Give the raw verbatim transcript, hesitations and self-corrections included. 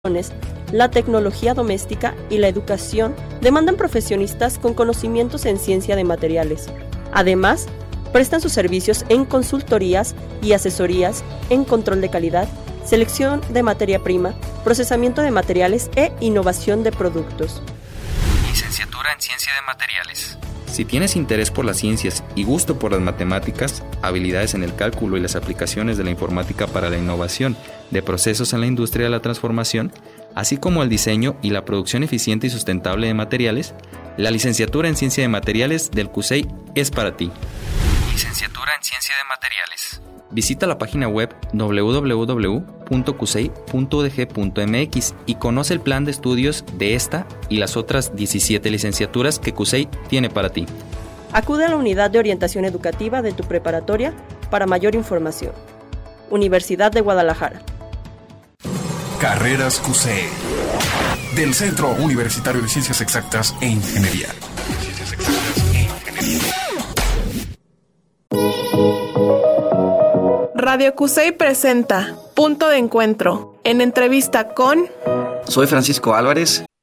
la tecnología doméstica y la educación demandan profesionistas con conocimientos en ciencia de materiales. Además, prestan sus servicios en consultorías y asesorías en control de calidad, selección de materia prima, procesamiento de materiales e innovación de productos. Licenciatura en Ciencia de Materiales. Si tienes interés por las ciencias y gusto por las matemáticas, habilidades en el cálculo y las aplicaciones de la informática para la innovación de procesos en la industria de la transformación, así como el diseño y la producción eficiente y sustentable de materiales, la licenciatura en Ciencia de Materiales del C U S E I es para ti. Licenciatura en Ciencia de Materiales. Visita la página web doble u doble u doble u punto cusei punto u d g punto m x y conoce el plan de estudios de esta y las otras diecisiete licenciaturas que C U S E I tiene para ti. Acude a la unidad de orientación educativa de tu preparatoria para mayor información. Universidad de Guadalajara. Carreras C U S E I, del Centro Universitario de Ciencias Exactas e Ingeniería. Ciencias Exactas e Ingeniería. Radio C U S E I presenta Punto de Encuentro, en entrevista con... Soy Francisco Álvarez.